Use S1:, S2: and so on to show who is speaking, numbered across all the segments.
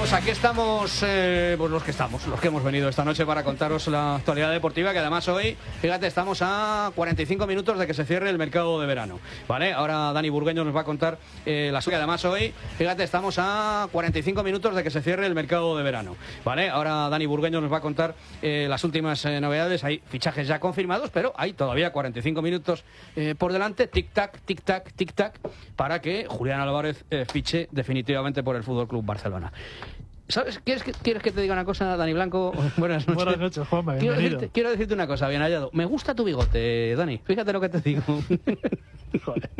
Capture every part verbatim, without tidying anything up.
S1: Pues aquí estamos, eh, pues los que estamos, los que hemos venido esta noche para contaros la actualidad deportiva, que además hoy, fíjate, estamos a cuarenta y cinco minutos de que se cierre el mercado de verano, ¿vale? Ahora Dani Burgueño nos va a contar eh, la suya. Además hoy, fíjate, estamos a cuarenta y cinco minutos de que se cierre el mercado de verano, ¿vale? Ahora Dani Burgueño nos va a contar eh, las últimas eh, novedades. Hay fichajes ya confirmados, pero hay todavía cuarenta y cinco minutos eh, por delante, tic-tac, tic-tac, tic-tac, para que Julián Álvarez eh, fiche definitivamente por el Fútbol Club Barcelona. ¿Sabes? ¿Quieres que, ¿Quieres que te diga una cosa, Dani Blanco? Buenas noches.
S2: Buenas noches, Juanma,
S1: quiero
S2: bienvenido.
S1: decirte, quiero decirte una cosa, bien hallado. Me gusta tu bigote, Dani. Fíjate lo que te digo.
S2: Joder.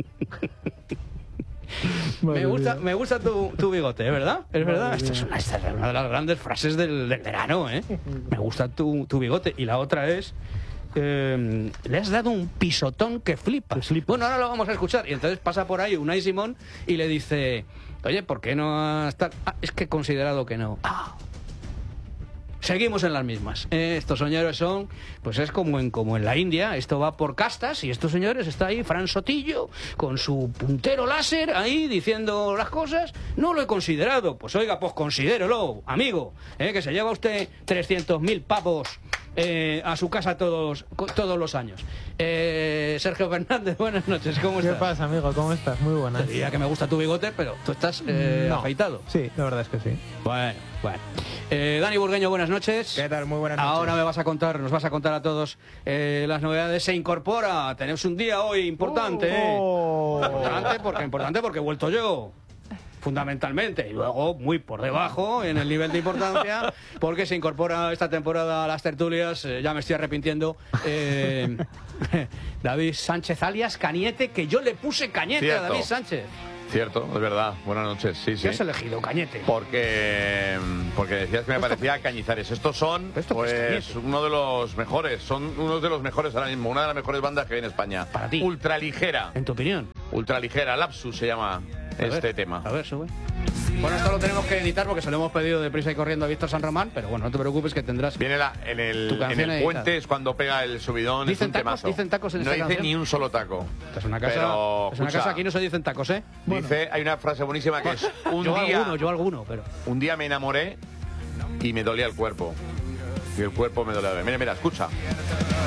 S1: Me gusta, me gusta tu, tu bigote, ¿es verdad? ¿Es
S2: Madre
S1: verdad? Esta es, una, esta es una de las grandes frases del, del verano, ¿eh? Me gusta tu, tu bigote. Y la otra es... Eh, le has dado un pisotón que flipas.
S2: flipas.
S1: Bueno, ahora lo vamos a escuchar. Y entonces pasa por ahí Unai Simón y le dice: oye, ¿por qué no has tal? Ah, es que he considerado que no. Ah. Seguimos en las mismas. Eh, estos señores son, pues es como en, como en la India, esto va por castas y estos señores, está ahí Fran Sotillo con su puntero láser ahí diciendo las cosas. No lo he considerado. Pues oiga, pues considérelo, amigo, eh, que se lleva usted trescientos mil pavos eh, a su casa todos, todos los años. Eh, Sergio Fernández, buenas noches, ¿cómo estás?
S2: ¿Qué pasa, amigo? ¿Cómo estás? Muy buenas.
S1: Te diría que me gusta tu bigote, pero tú estás eh,
S2: No.
S1: afeitado.
S2: Sí, la verdad es que sí.
S1: Bueno, bueno. Eh, Dani Burgueño, buenas noches.
S3: ¿Qué tal? Muy buenas noches.
S1: Ahora me vas a contar, nos vas a contar a todos eh, las novedades. Se incorpora, tenemos un día hoy importante.
S2: Oh.
S1: ¿eh? Importante porque, importante porque he vuelto yo. Fundamentalmente, y luego muy por debajo en el nivel de importancia, porque se incorpora esta temporada a las tertulias, eh, ya me estoy arrepintiendo, eh, David Sánchez alias Cañete, que yo le puse Cañete
S4: Cierto.
S1: a David Sánchez.
S4: Cierto, es verdad. Buenas noches, sí,
S1: ¿Qué
S4: sí.
S1: has elegido, Cañete?
S4: Porque, porque decías que me parecía Cañizares. Estos son,
S1: ¿Esto qué es
S4: pues,
S1: Cañete?
S4: uno de los mejores. Son uno de los mejores ahora mismo. Una de las mejores bandas que hay en España.
S1: Para ti.
S4: Ultraligera.
S1: En tu opinión.
S4: Ultraligera. Lapsus se llama
S1: A
S4: este
S1: ver,
S4: tema.
S1: A ver, sube. Bueno, esto lo tenemos que editar porque se lo hemos pedido deprisa y corriendo a Víctor San Román, pero bueno, no te preocupes que tendrás...
S4: Viene la, en el,
S1: Tu
S4: en
S1: canción
S4: el
S1: editada.
S4: puente es cuando pega el subidón.
S1: ¿Dicen
S4: es un
S1: tacos?
S4: temazo.
S1: ¿Dicen tacos en
S4: No
S1: esta
S4: dice
S1: canción?
S4: ni un solo taco.
S1: Esta es una casa,
S4: Pero,
S1: es una
S4: escucha,
S1: casa, aquí no se dicen tacos, ¿eh?
S4: Dice, hay una frase buenísima que es un
S1: yo
S4: día,
S1: alguno, yo alguno, pero...
S4: un día me enamoré y me dolía el cuerpo. Y el cuerpo me dolía. Mira, mira, escucha.